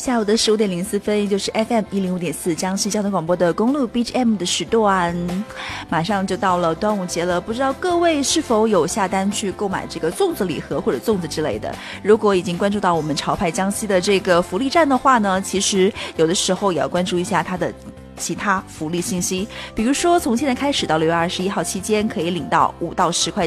下午的15:04，也就是 FM105.4江西交通广播的公路 BGM 的时段，马上就到了端午节了，不知道各位是否有下单去购买这个粽子礼盒或者粽子之类的。如果已经关注到我们潮派江西的这个福利站的话呢，其实有的时候也要关注一下它的其他福利信息，比如说从现在开始到6月21号期间可以领到5到10块